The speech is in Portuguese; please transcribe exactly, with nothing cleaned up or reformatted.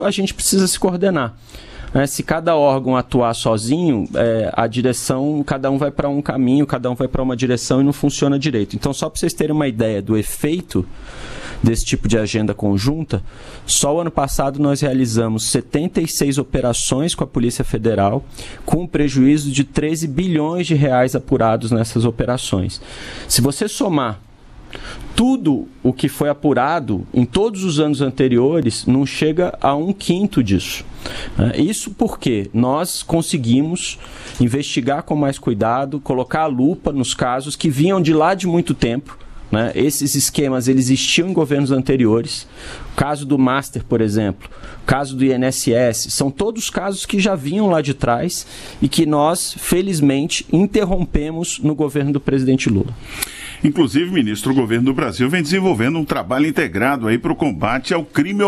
a gente precisa se coordenar. É, se cada órgão atuar sozinho, é, a direção, cada um vai para um caminho, cada um vai para uma direção e não funciona direito. Então, só para vocês terem uma ideia do efeito desse tipo de agenda conjunta, só o ano passado nós realizamos setenta e seis operações com a Polícia Federal, com um prejuízo de treze bilhões de reais apurados nessas operações. Se você somar tudo o que foi apurado em todos os anos anteriores, não chega a um quinto disso. Isso porque nós conseguimos investigar com mais cuidado, colocar a lupa nos casos que vinham de lá de muito tempo. Né? Esses esquemas eles existiam em governos anteriores. O caso do Master, por exemplo, o caso do I N S S, são todos casos que já vinham lá de trás e que nós, felizmente, interrompemos no governo do presidente Lula. Inclusive, ministro, o governo do Brasil vem desenvolvendo um trabalho integrado aí para o combate ao crime organizado.